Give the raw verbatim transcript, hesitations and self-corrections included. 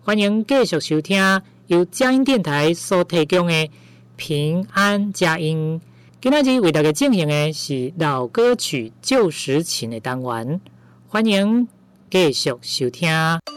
欢迎继续收听由佳音电台所提供的平安佳音。今仔日为大家进行的是老歌曲旧时情的单元，欢迎继续收听。